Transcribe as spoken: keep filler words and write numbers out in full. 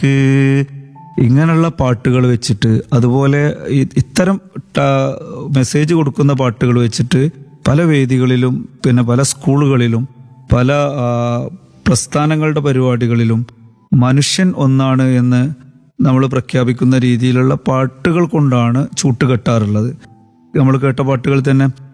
ഇങ്ങനെയുള്ള പാട്ടുകൾ വെച്ചിട്ട്, അതുപോലെ ഇ- ഇത്തരം ട- മെസ്സേജ് കൊടുക്കുന്ന പാട്ടുകൾ വെച്ചിട്ട് പല വേദികളിലും പിന്നെ പല സ്കൂളുകളിലും പല ആ, പ്രസ്ഥാനങ്ങളുടെ പരിപാടികളിലും മനുഷ്യൻ ഒന്നാണ് എന്ന് നമ്മൾ പ്രഖ്യാപിക്കുന്ന രീതിയിലുള്ള പാട്ടുകൾ കൊണ്ടാണ് ചൂട്ടുകെട്ടാറുള്ളത്. നമ്മൾ കേട്ട പാട്ടുകൾ തന്നെ